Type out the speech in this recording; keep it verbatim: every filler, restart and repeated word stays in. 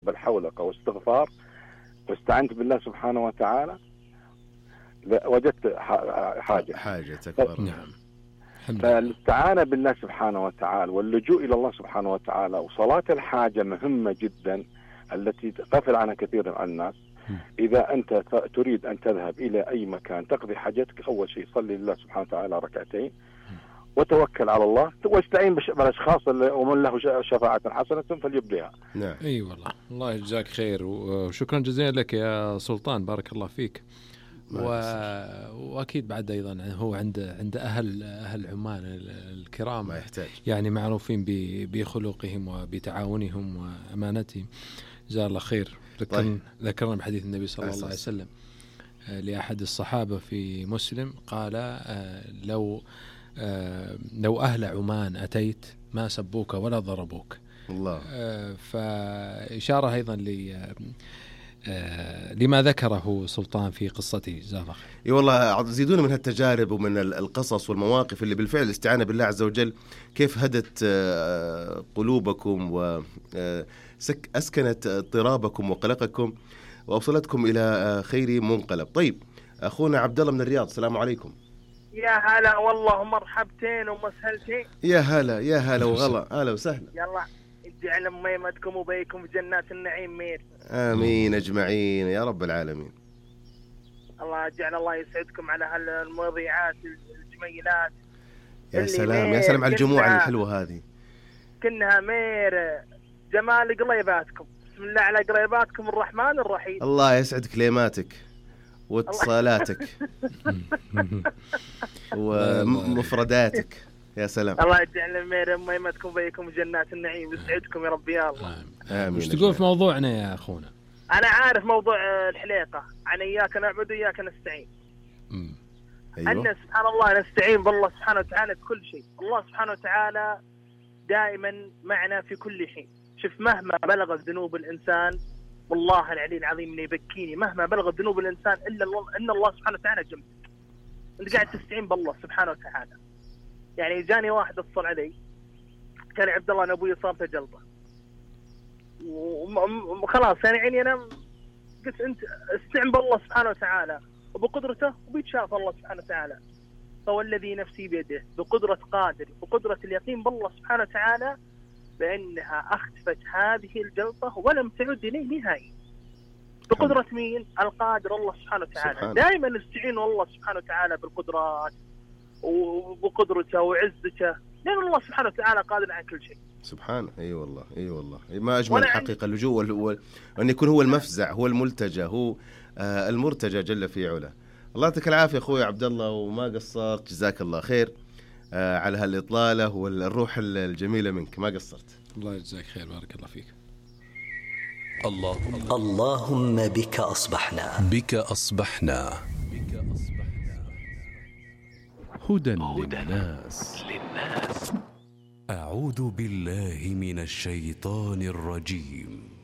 بل حولك واستغفار واستعنت بالله سبحانه وتعالى وجدت حاجة حاجتك. نعم. فالاستعانة بالله سبحانه وتعالى واللجوء إلى الله سبحانه وتعالى وصلاة الحاجة مهمة جدا التي غفل عنها كثير من الناس. إذا أنت تريد أن تذهب إلى أي مكان تقضي حاجتك، أول شيء صلي لله سبحانه وتعالى ركعتين وتوكل على الله واستعين بالأشخاص ومن له شفاعة حسنة فليبديها. نعم. أي والله، الله يجزاك خير وشكرا جزيلا لك يا سلطان، بارك الله فيك. و... واكيد بعد ايضا هو عند عند اهل اهل عمان الكرام ما يحتاج، يعني معروفين بخلقهم وبتعاونهم وامانتهم، جزاه الله خير. ذكرنا ذكرنا بحديث النبي صلى الله عليه وسلم لاحد الصحابه في مسلم قال لو لو اهل عمان اتيت ما سبوك ولا ضربوك. الله. فاشاره ايضا ل آه لما ذكره سلطان في قصته، جزاه الله خير. اي والله زيدونا من هالتجارب ومن القصص والمواقف اللي بالفعل الاستعانة بالله عز وجل كيف هدت آه قلوبكم وأسكنت اضطرابكم وقلقكم وأوصلتكم إلى آه خير منقلب. طيب أخونا عبد الله من الرياض، السلام عليكم. يا هلا والله، مرحبتين ومسهلتين. يا هلا يا هلا وغلا، هلا وسهلا. يلا جعل ميمتكم وبيكم في جنات النعيم مير. آمين أجمعين يا رب العالمين. الله جعل الله يسعدكم على هالمواضيعات الجميلات. يا سلام يا سلام على الجموع الحلوة هذه. كنها مير جمال قريباتكم. بسم الله على قريباتكم الرحمن الرحيم. الله يسعد كلماتك واتصالاتك ومفرداتك. يا سلام. الله يجعل مير ميمتكم بيكم جنات النعيم، يسعدكم يا رب يا الله. آمين. وش تقول في موضوعنا يا أخونا؟ أنا عارف موضوع الحليقة عن إياك نعبد وإياك نستعين. أيوة. أن سبحان الله نستعين بالله سبحانه وتعالى بكل شيء. الله سبحانه وتعالى دائما معنا في كل حين. شوف مهما بلغت ذنوب الإنسان، والله العلي العظيم إنه يبكيني، مهما بلغت ذنوب الإنسان إلا الله إن الله سبحانه وتعالى جنبك. أنت قاعد تستعين بالله سبحانه وتعالى. يعني جاني واحد اتصل علي كان عبد الله انا ابوي صابته جلطه وخلاص يعني عيني انا قلت انت استعن بالله سبحانه وتعالى وبقدرته وبيتشاف الله سبحانه وتعالى. فوالذي نفسي بيده بقدرة قادر بقدرة اليقين بالله سبحانه وتعالى بأنها أخفت هذه الجلطة ولم تعد إليه نهائي. بقدرة مين؟ القادر الله سبحانه وتعالى. دائما نستعين الله سبحانه وتعالى بالقدرات وبقدرته وعزته، لأن الله سبحانه وتعالى قادر على كل شيء. سبحانه. اي أيوة والله اي أيوة والله ما اجمل الحقيقه اللجوء وان يكون هو المفزع، هو الملتجى، هو آه المرتجى جل في علاه. الله يعطيك العافيه اخوي عبد الله وما قصرت، جزاك الله خير آه على هالاطلاله والروح الجميله منك، ما قصرت. الله يجزاك خير، بارك الله فيك. اللهم اللهم بك اصبحنا بك اصبحنا هدى للناس. أعوذ بالله من الشيطان الرجيم.